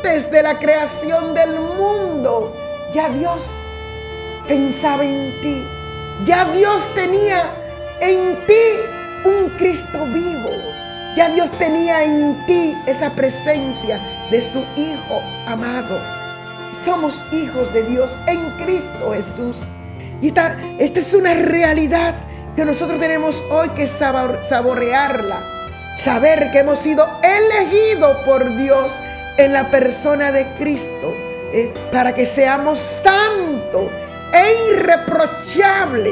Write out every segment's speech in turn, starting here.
antes de la creación del mundo, ya Dios pensaba en ti. Ya Dios tenía en ti un Cristo vivo. Ya Dios tenía en ti esa presencia de su Hijo amado. Somos hijos de Dios en Cristo Jesús. Y esta es una realidad que nosotros tenemos hoy que saborearla. Saber que hemos sido elegidos por Dios en la persona de Cristo, para que seamos santos e irreprochables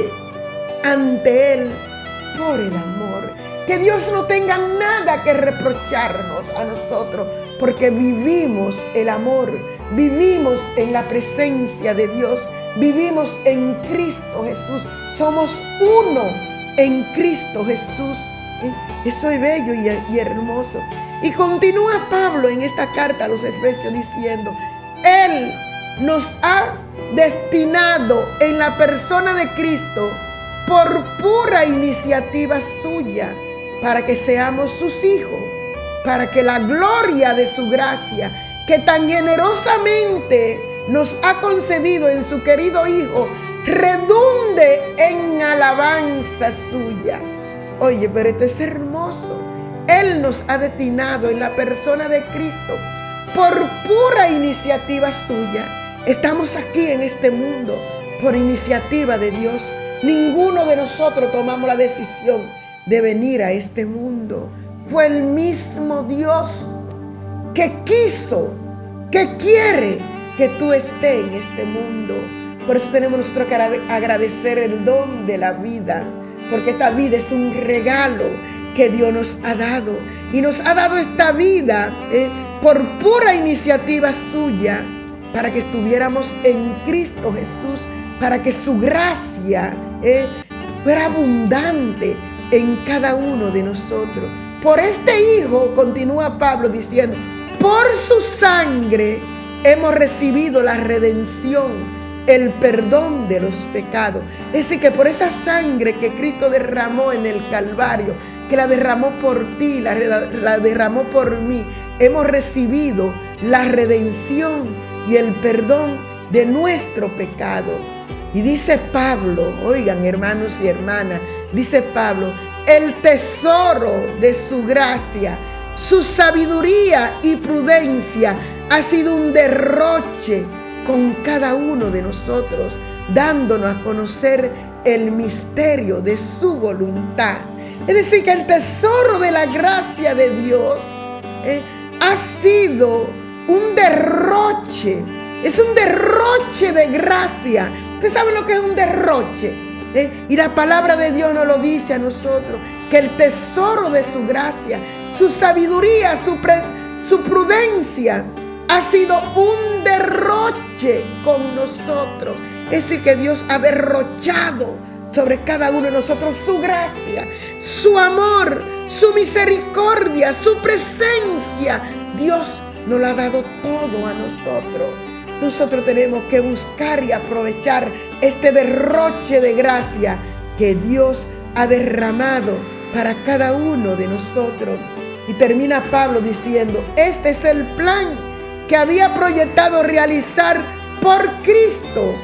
ante Él por el amor. Que Dios no tenga nada que reprocharnos a nosotros, porque vivimos el amor, vivimos en la presencia de Dios, vivimos en Cristo Jesús. Somos uno en Cristo Jesús. Eso es bello y hermoso. Y continúa Pablo en esta carta a los Efesios diciendo: Él nos ha destinado en la persona de Cristo por pura iniciativa suya, para que seamos sus hijos, para que la gloria de su gracia, que tan generosamente nos ha concedido en su querido Hijo, redunde en alabanza suya. Oye, pero esto es hermoso. Él nos ha destinado en la persona de Cristo por pura iniciativa suya. Estamos aquí en este mundo por iniciativa de Dios. Ninguno de nosotros tomamos la decisión de venir a este mundo. Fue el mismo Dios que quiso, que quiere que tú estés en este mundo. Por eso tenemos nosotros que agradecer el don de la vida, porque esta vida es un regalo que Dios nos ha dado. Y nos ha dado esta vida por pura iniciativa suya, para que estuviéramos en Cristo Jesús, para que su gracia fuera abundante en cada uno de nosotros. Por este Hijo, continúa Pablo diciendo, por su sangre hemos recibido la redención, el perdón de los pecados. Es decir, que por esa sangre que Cristo derramó en el Calvario, que la derramó por ti, la derramó por mí, hemos recibido la redención y el perdón de nuestro pecado. Y dice Pablo, oigan hermanos y hermanas, dice Pablo, el tesoro de su gracia, su sabiduría y prudencia ha sido un derroche con cada uno de nosotros, dándonos a conocer el misterio de su voluntad. Es decir, que el tesoro de la gracia de Dios ha sido un derroche. Es un derroche de gracia. ¿Ustedes saben lo que es un derroche? Y la palabra de Dios nos lo dice a nosotros, que el tesoro de su gracia, su sabiduría, su prudencia, ha sido un derroche con nosotros. Es decir, que Dios ha derrochado sobre cada uno de nosotros su gracia, su amor, su misericordia, su presencia. Dios nos lo ha dado todo a nosotros. Nosotros tenemos que buscar y aprovechar este derroche de gracia que Dios ha derramado para cada uno de nosotros. Y termina Pablo diciendo, este es el plan que había proyectado realizar por Cristo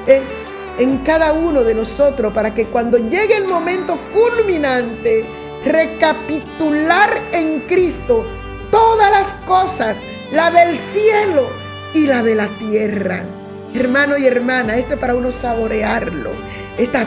en cada uno de nosotros, para que cuando llegue el momento culminante, recapitular en Cristo todas las cosas, la del cielo y la de la tierra. Hermano y hermana, esto es para uno saborearlo. Esta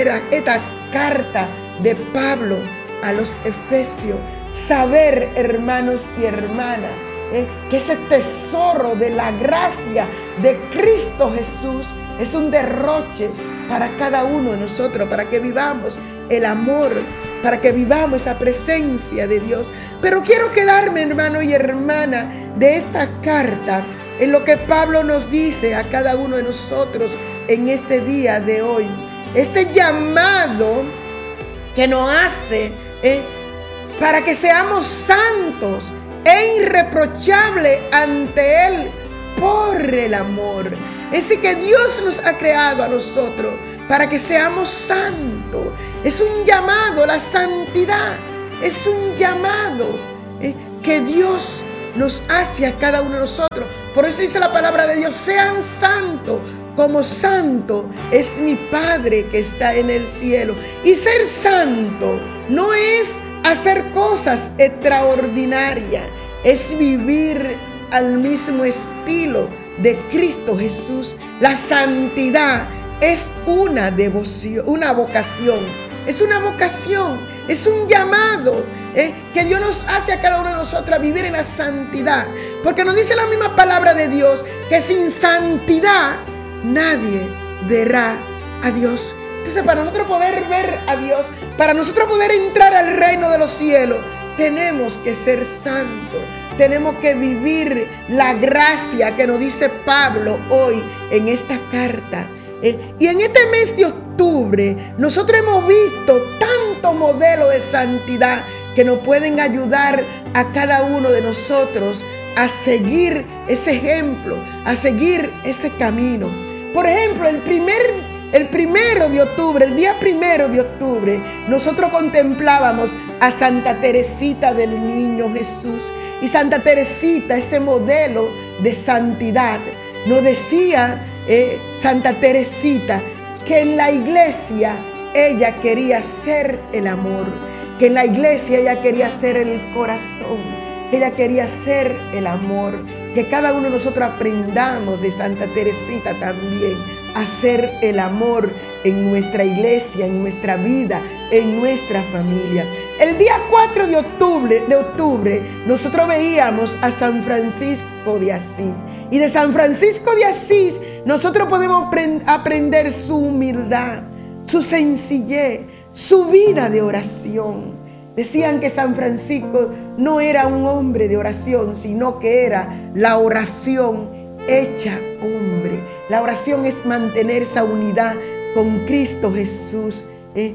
carta de Pablo a los Efesios. Saber, hermanos y hermanas, que ese tesoro de la gracia de Cristo Jesús es un derroche para cada uno de nosotros, para que vivamos el amor, para que vivamos esa presencia de Dios. Pero quiero quedarme, hermano y hermana, de esta carta en lo que Pablo nos dice a cada uno de nosotros en este día de hoy. Este llamado que nos hace para que seamos santos e irreprochables ante Él por el amor. Es decir, que Dios nos ha creado a nosotros para que seamos santos. Es un llamado, la santidad es un llamado que Dios nos hace a cada uno de nosotros. Por eso dice la palabra de Dios: sean santos como santo es mi Padre que está en el cielo. Y ser santo no es hacer cosas extraordinarias, es vivir al mismo estilo de Cristo Jesús. La santidad es una devoción, una vocación. Es una vocación, es un llamado que Dios nos hace a cada uno de nosotros a vivir en la santidad. Porque nos dice la misma palabra de Dios que sin santidad nadie verá a Dios. Entonces, para nosotros poder ver a Dios, para nosotros poder entrar al reino de los cielos, tenemos que ser santos. Tenemos que vivir la gracia que nos dice Pablo hoy en esta carta. Y en este mes de octubre nosotros hemos visto tantos modelos de santidad que nos pueden ayudar a cada uno de nosotros a seguir ese ejemplo, a seguir ese camino. Por ejemplo, el primero de octubre, el día 1 de octubre, nosotros contemplábamos a Santa Teresita del Niño Jesús. Y Santa Teresita, ese modelo de santidad, nos decía Santa Teresita que en la iglesia ella quería ser el amor, que en la iglesia ella quería ser el corazón, que ella quería ser el amor, que cada uno de nosotros aprendamos de Santa Teresita también a ser el amor en nuestra iglesia, en nuestra vida, en nuestra familia. El día 4 de octubre nosotros veíamos a San Francisco de Asís. Y de San Francisco de Asís nosotros podemos aprender su humildad, su sencillez, su vida de oración. Decían que San Francisco no era un hombre de oración, sino que era la oración hecha hombre. La oración es mantener esa unidad con Cristo Jesús.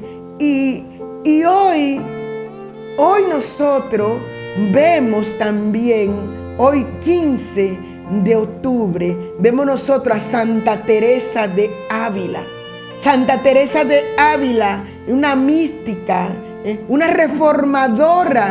Y hoy nosotros vemos también, hoy 15 de octubre, vemos nosotros a Santa Teresa de Ávila. Santa Teresa de Ávila, una mística, una reformadora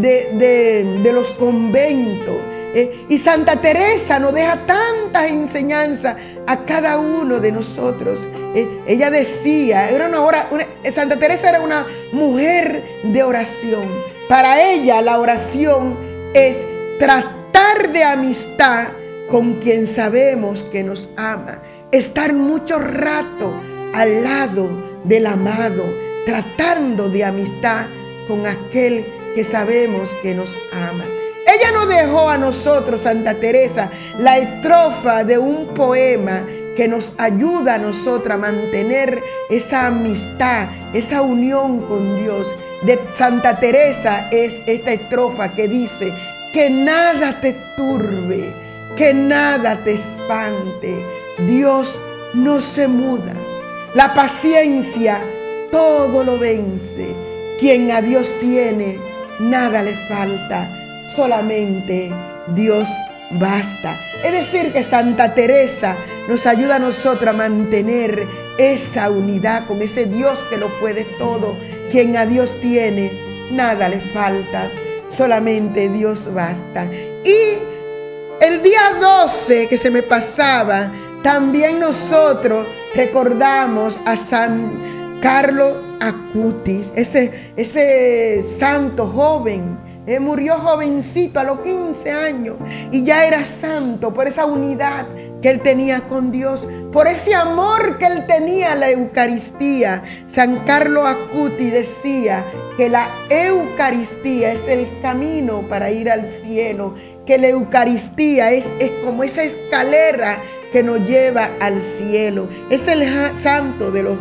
de los conventos. Y Santa Teresa nos deja tantas enseñanzas a cada uno de nosotros. Ella decía, Santa Teresa era una mujer de oración. Para ella la oración es tratar de amistad con quien sabemos que nos ama. Estar mucho rato al lado del amado, tratando de amistad con aquel que sabemos que nos ama. Ella nos dejó a nosotros, Santa Teresa, la estrofa de un poema que nos ayuda a nosotros a mantener esa amistad, esa unión con Dios. De Santa Teresa es esta estrofa que dice: que nada te turbe, que nada te espante, Dios no se muda, la paciencia todo lo vence, quien a Dios tiene, nada le falta, solamente Dios basta. Es decir, que Santa Teresa nos ayuda a nosotros a mantener esa unidad con ese Dios que lo puede todo. Quien a Dios tiene, nada le falta, solamente Dios basta. Y el día 12 que se me pasaba, también nosotros recordamos a San Carlo Acutis, ese santo joven. Murió jovencito a los 15 años y ya era santo por esa unidad que él tenía con Dios, por ese amor que él tenía a la Eucaristía. San Carlo Acutis decía que la Eucaristía es el camino para ir al cielo, que la Eucaristía es como esa escalera que nos lleva al cielo. Es el santo de los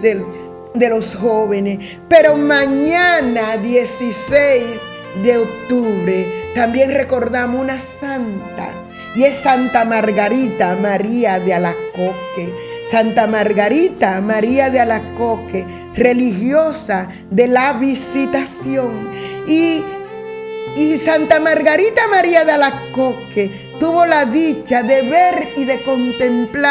jóvenes. Pero mañana 16 de octubre también recordamos una santa, y es Santa Margarita María de Alacoque. Santa Margarita María de Alacoque, religiosa de la Visitación. Y Santa Margarita María de Alacoque tuvo la dicha de ver y de contemplar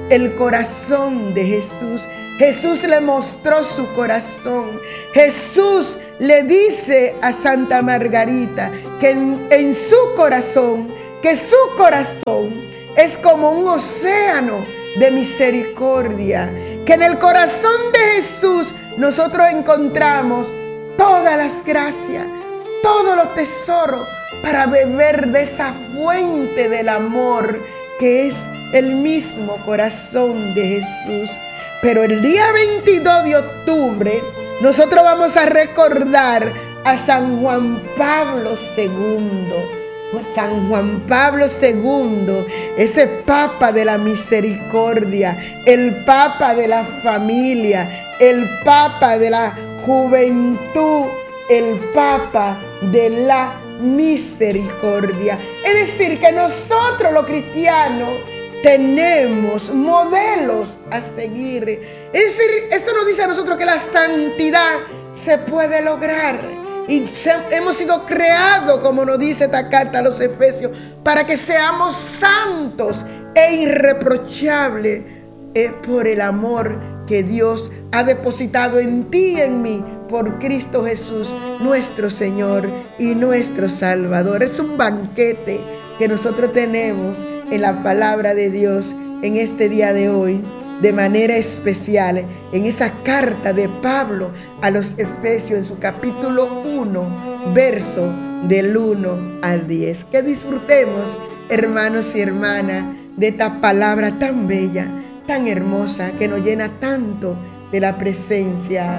el corazón de Jesús. Jesús le mostró su corazón. Jesús le dice a Santa Margarita que en su corazón, que su corazón es como un océano de misericordia, que en el corazón de Jesús nosotros encontramos todas las gracias, todos los tesoros para beber de esa fuente del amor que es el mismo corazón de Jesús. Pero el día 22 de octubre nosotros vamos a recordar a San Juan Pablo II. San Juan Pablo II, ese Papa de la misericordia, el Papa de la familia, el Papa de la juventud, el Papa de la misericordia. Es decir, que nosotros los cristianos tenemos modelos a seguir. Es decir, esto nos dice a nosotros que la santidad se puede lograr. Y hemos sido creados, como nos dice esta carta a los Efesios, para que seamos santos e irreprochables por el amor que Dios ha depositado en ti y en mí por Cristo Jesús, nuestro Señor y nuestro Salvador. Es un banquete que nosotros tenemos en la palabra de Dios en este día de hoy, de manera especial en esa carta de Pablo a los Efesios en su capítulo 1, verso del 1 al 10. Que disfrutemos, hermanos y hermanas, de esta palabra tan bella, tan hermosa, que nos llena tanto de la presencia